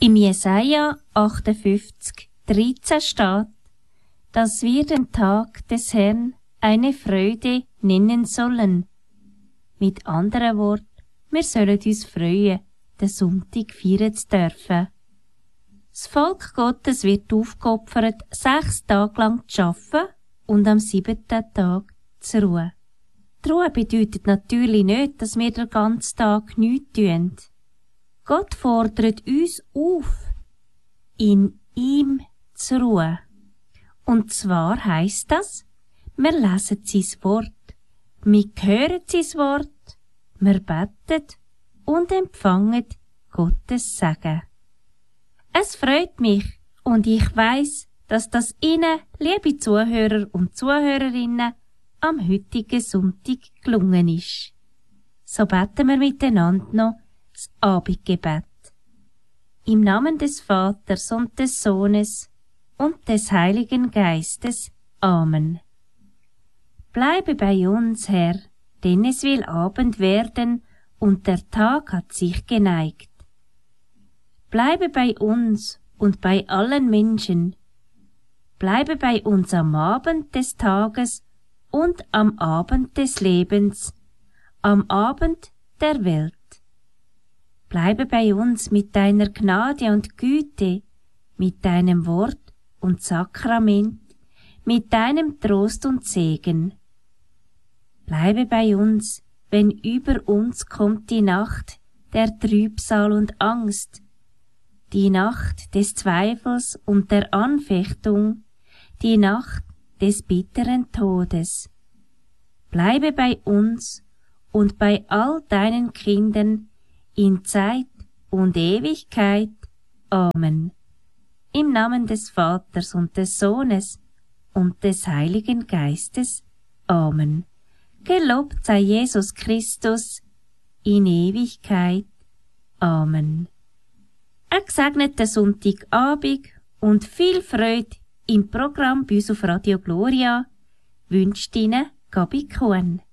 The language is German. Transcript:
Im Jesaja 58,13 steht, dass wir den Tag des Herrn eine Freude nennen sollen. Mit anderen Worten, wir sollen uns freuen, den Sonntag feiern zu dürfen. Das Volk Gottes wird aufgeopfert, 6 Tage lang zu arbeiten und am 7. Tag zu ruhen. Die Ruhe bedeutet natürlich nicht, dass wir den ganzen Tag nichts tun. Gott fordert uns auf, in ihm zu ruhen. Und zwar heisst das, wir lesen sein Wort, wir hören sein Wort, wir beten und empfangen Gottes Segen. Es freut mich und ich weiss, dass das Ihnen, liebe Zuhörer und Zuhörerinnen, am heutigen Sonntag gelungen ist. So beten wir miteinander noch das Abendgebet. Im Namen des Vaters und des Sohnes und des Heiligen Geistes. Amen. Bleibe bei uns, Herr, denn es will Abend werden und der Tag hat sich geneigt. Bleibe bei uns und bei allen Menschen. Bleibe bei uns am Abend des Tages und am Abend des Lebens, am Abend der Welt. Bleibe bei uns mit deiner Gnade und Güte, mit deinem Wort und Sakrament, mit deinem Trost und Segen. Bleibe bei uns, wenn über uns kommt die Nacht der Trübsal und Angst, die Nacht des Zweifels und der Anfechtung, die Nacht des bitteren Todes. Bleibe bei uns und bei all deinen Kindern in Zeit und Ewigkeit. Amen. Im Namen des Vaters und des Sohnes und des Heiligen Geistes. Amen. Gelobt sei Jesus Christus in Ewigkeit. Amen. Einen gesegneten Sonntagabend und viel Freude im Programm bei uns auf Radio Gloria wünscht Ihnen Gabi Kuhn.